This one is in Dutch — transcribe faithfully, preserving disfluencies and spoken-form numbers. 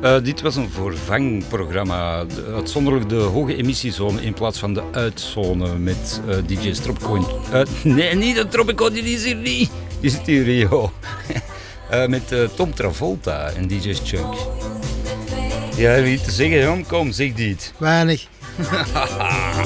Uh, dit was een vervangprogramma. Uitzonderlijk de hoge emissiezone in plaats van de uitzone met uh, D J Tropico. Uh, nee, niet de Tropico, die is hier niet. Die zit hier, Rio. uh, met uh, Tom Travolta en D J Chunk. Ja, wie te zeggen, Jan? Kom, zeg dit. Weinig.